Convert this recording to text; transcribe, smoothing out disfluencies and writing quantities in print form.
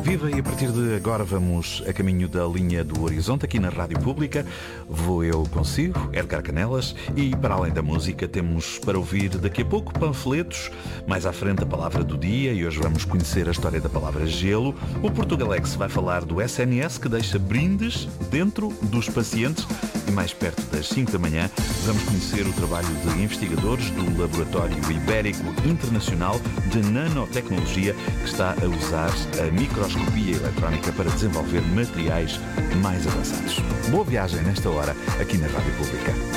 Viva, e a partir de agora vamos a caminho da linha do Horizonte aqui na Rádio Pública. Vou eu consigo, Edgar Canelas, e para além da música temos para ouvir daqui a pouco panfletos, mais à frente a palavra do dia, e hoje vamos conhecer a história da palavra gelo. O Portugalex vai falar do SNS que deixa brindes dentro dos pacientes, e mais perto das 5 da manhã vamos conhecer o trabalho de investigadores do Laboratório Ibérico Internacional de Nanotecnologia, que está a usar a microscopia eletrónica para desenvolver materiais mais avançados. Boa viagem nesta hora aqui na Rádio Pública.